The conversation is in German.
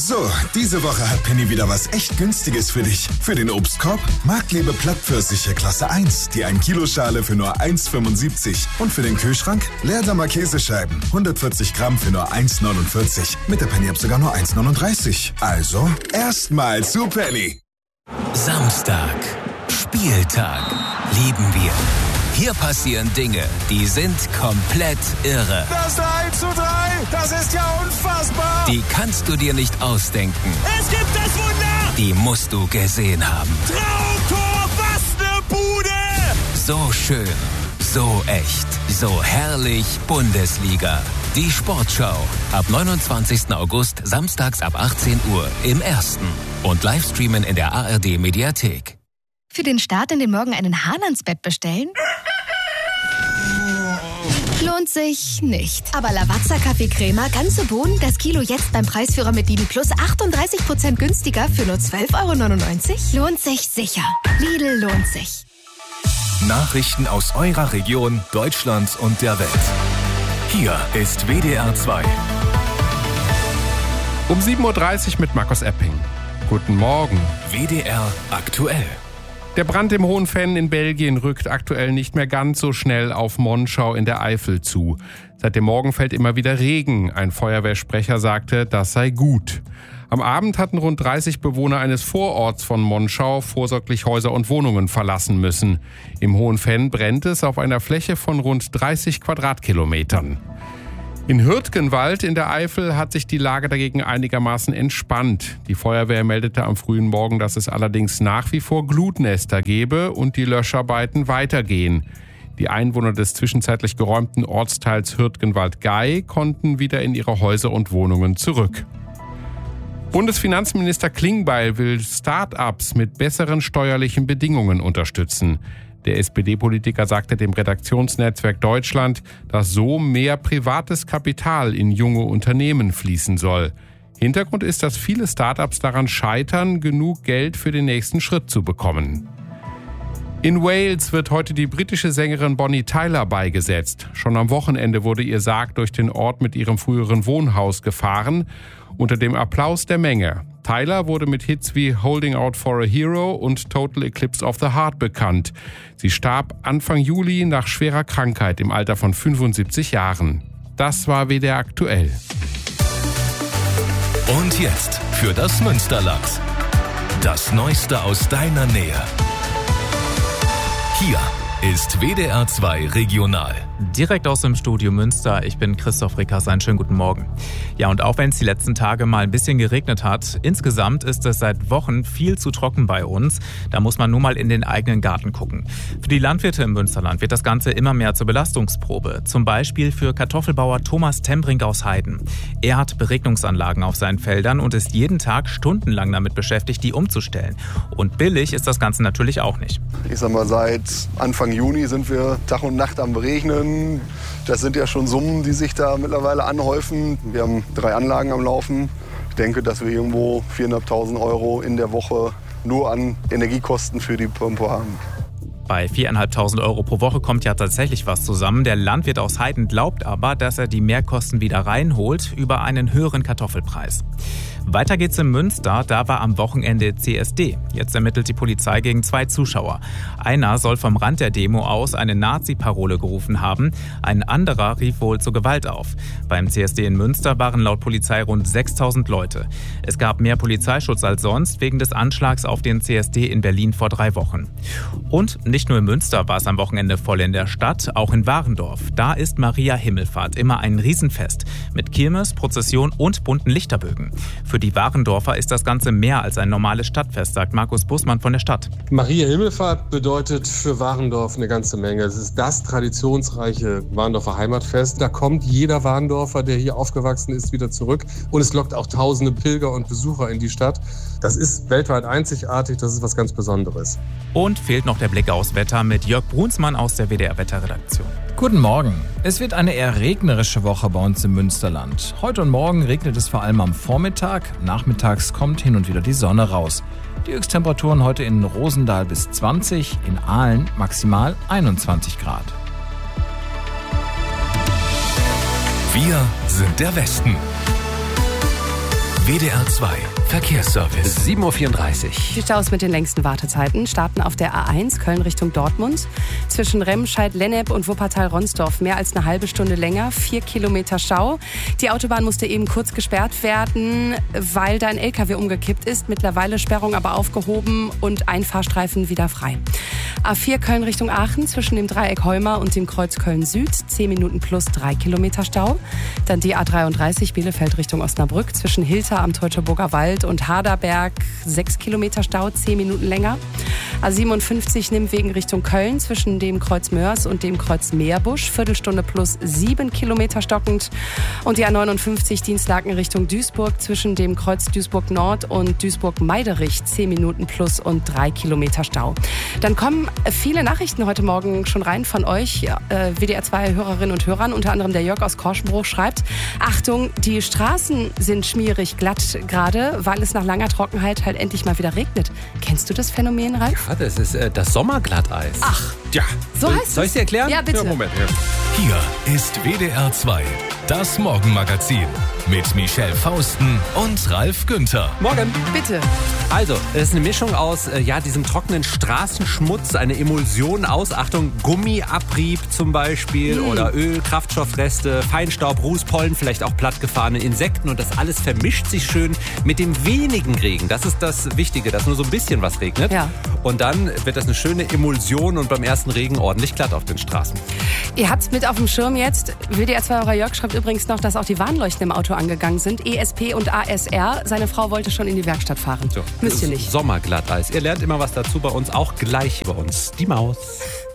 So, diese Woche hat Penny wieder was echt Günstiges für dich. Für den Obstkorb Marktliebe Plattpfirsiche Klasse 1, die 1 Kilo Schale für nur 1,75. Und für den Kühlschrank Leerdammer Käsescheiben, 140 Gramm für nur 1,49. Mit der Penny-App sogar nur 1,39. Also, erstmal zu Penny. Samstag, Spieltag, lieben wir. Hier passieren Dinge, die sind komplett irre. Das 3:3, das ist ja unfassbar. Die kannst du dir nicht ausdenken. Es gibt das Wunder. Die musst du gesehen haben. Traumtor, was ne Bude. So schön, so echt, so herrlich Bundesliga. Die Sportschau. Ab 29. August, samstags ab 18 Uhr im Ersten. Und Livestreamen in der ARD-Mediathek. Für den Start in den Morgen einen Hahn ans Bett bestellen? Lohnt sich nicht. Aber Lavazza Kaffeecrema, ganze Bohnen, das Kilo jetzt beim Preisführer mit Lidl Plus 38% günstiger für nur 12,99 €? Lohnt sich sicher. Lidl lohnt sich. Nachrichten aus eurer Region, Deutschland und der Welt. Hier ist WDR 2. Um 7:30 Uhr mit Markus Epping. Guten Morgen. WDR aktuell. Der Brand im Hohenfenn in Belgien rückt aktuell nicht mehr ganz so schnell auf Monschau in der Eifel zu. Seit dem Morgen fällt immer wieder Regen. Ein Feuerwehrsprecher sagte, das sei gut. Am Abend hatten rund 30 Bewohner eines Vororts von Monschau vorsorglich Häuser und Wohnungen verlassen müssen. Im Hohenfenn brennt es auf einer Fläche von rund 30 Quadratkilometern. In Hürtgenwald in der Eifel hat sich die Lage dagegen einigermaßen entspannt. Die Feuerwehr meldete am frühen Morgen, dass es allerdings nach wie vor Glutnester gebe und die Löscharbeiten weitergehen. Die Einwohner des zwischenzeitlich geräumten Ortsteils Hürtgenwald-Gey konnten wieder in ihre Häuser und Wohnungen zurück. Bundesfinanzminister Klingbeil will Start-ups mit besseren steuerlichen Bedingungen unterstützen. Der SPD-Politiker sagte dem Redaktionsnetzwerk Deutschland, dass so mehr privates Kapital in junge Unternehmen fließen soll. Hintergrund ist, dass viele Start-ups daran scheitern, genug Geld für den nächsten Schritt zu bekommen. In Wales wird heute die britische Sängerin Bonnie Tyler beigesetzt. Schon am Wochenende wurde ihr Sarg durch den Ort mit ihrem früheren Wohnhaus gefahren, unter dem Applaus der Menge. Tyler wurde mit Hits wie Holding Out for a Hero und Total Eclipse of the Heart bekannt. Sie starb Anfang Juli nach schwerer Krankheit im Alter von 75 Jahren. Das war WDR aktuell. Und jetzt für das Münsterland. Das Neueste aus deiner Nähe. Hier ist WDR 2 Regional. Direkt aus dem Studio Münster, ich bin Christoph Rickers, einen schönen guten Morgen. Ja, und auch wenn es die letzten Tage mal ein bisschen geregnet hat, insgesamt ist es seit Wochen viel zu trocken bei uns. Da muss man nur mal in den eigenen Garten gucken. Für die Landwirte im Münsterland wird das Ganze immer mehr zur Belastungsprobe. Zum Beispiel für Kartoffelbauer Thomas Tembrink aus Heiden. Er hat Beregnungsanlagen auf seinen Feldern und ist jeden Tag stundenlang damit beschäftigt, die umzustellen. Und billig ist das Ganze natürlich auch nicht. Ich sag mal, seit Anfang Juni sind wir Tag und Nacht am Beregnen. Das sind ja schon Summen, die sich da mittlerweile anhäufen. Wir haben 3 Anlagen am Laufen. Ich denke, dass wir irgendwo 4.500 € in der Woche nur an Energiekosten für die Pumpe haben. Bei 4.500 € pro Woche kommt ja tatsächlich was zusammen. Der Landwirt aus Heiden glaubt aber, dass er die Mehrkosten wieder reinholt über einen höheren Kartoffelpreis. Weiter geht's in Münster, da war am Wochenende CSD. Jetzt ermittelt die Polizei gegen 2 Zuschauer. Einer soll vom Rand der Demo aus eine Nazi-Parole gerufen haben, ein anderer rief wohl zur Gewalt auf. Beim CSD in Münster waren laut Polizei rund 6.000 Leute. Es gab mehr Polizeischutz als sonst wegen des Anschlags auf den CSD in Berlin vor 3 Wochen. Und nicht nur in Münster war es am Wochenende voll in der Stadt, auch in Warendorf. Da ist Maria Himmelfahrt immer ein Riesenfest mit Kirmes, Prozession und bunten Lichterbögen. Für die Warendorfer ist das Ganze mehr als ein normales Stadtfest, sagt Markus Bussmann von der Stadt. Maria Himmelfahrt bedeutet für Warendorf eine ganze Menge. Es ist das traditionsreiche Warendorfer Heimatfest. Da kommt jeder Warendorfer, der hier aufgewachsen ist, wieder zurück. Und es lockt auch tausende Pilger und Besucher in die Stadt. Das ist weltweit einzigartig, das ist was ganz Besonderes. Und fehlt noch der Blick aufs Wetter mit Jörg Brunsmann aus der WDR-Wetterredaktion. Guten Morgen. Es wird eine eher regnerische Woche bei uns im Münsterland. Heute und morgen regnet es vor allem am Vormittag. Nachmittags kommt hin und wieder die Sonne raus. Die Höchsttemperaturen heute in Rosendahl bis 20, in Aalen maximal 21 Grad. Wir sind der Westen. WDR 2 Verkehrsservice. 7:34 Uhr. Die Staus mit den längsten Wartezeiten starten auf der A1 Köln Richtung Dortmund. Zwischen Remscheid-Lennep und Wuppertal-Ronsdorf mehr als eine halbe Stunde länger. 4 Kilometer Stau. Die Autobahn musste eben kurz gesperrt werden, weil da ein LKW umgekippt ist. Mittlerweile Sperrung aber aufgehoben und ein Fahrstreifen wieder frei. A4 Köln Richtung Aachen zwischen dem Dreieck Heuma und dem Kreuz Köln Süd. 10 Minuten plus 3 Kilometer Stau. Dann die A33 Bielefeld Richtung Osnabrück zwischen Hilter am Teutoburger Wald und Harderberg. 6 Kilometer Stau, 10 Minuten länger. A57 Nimwegen Richtung Köln zwischen dem Kreuz Mörs und dem Kreuz Meerbusch. Viertelstunde plus 7 Kilometer stockend. Und die A59 Dienstlaken Richtung Duisburg zwischen dem Kreuz Duisburg Nord und Duisburg-Meiderich. 10 Minuten plus und 3 Kilometer Stau. Dann kommen viele Nachrichten heute Morgen schon rein von euch, WDR 2 Hörerinnen und Hörern. Unter anderem der Jörg aus Korschenbruch schreibt: Achtung, die Straßen sind schmierig glatt gerade, weil es nach langer Trockenheit halt endlich mal wieder regnet. Kennst du das Phänomen, Ralf? Ja, das ist das Sommerglatteis. Ach, ja. So heißt es. Soll ich dir erklären? Ja, bitte. Ja, Moment. Ja. Hier ist WDR 2, das Morgenmagazin mit Michelle Fausten und Ralf Günther. Morgen. Bitte. Also, es ist eine Mischung aus diesem trockenen Straßenschmutz, eine Emulsion aus, Achtung, Gummiabrieb zum Beispiel oder Öl, Kraftstoffreste, Feinstaub, Ruß, Pollen, vielleicht auch plattgefahrene Insekten und das alles vermischt sich schön mit dem wenigen Regen. Das ist das Wichtige, dass nur so ein bisschen was regnet. Ja. Und dann wird das eine schöne Emulsion und beim ersten Regen ordentlich glatt auf den Straßen. Ihr habt's mit auf dem Schirm jetzt. WDR 2 Jörg schreibt übrigens noch, dass auch die Warnleuchten im Auto angegangen sind. ESP und ASR. Seine Frau wollte schon in die Werkstatt fahren. So, müsst ihr nicht. Sommerglatteis. Ihr lernt immer was dazu bei uns, auch gleich bei uns. Die Maus.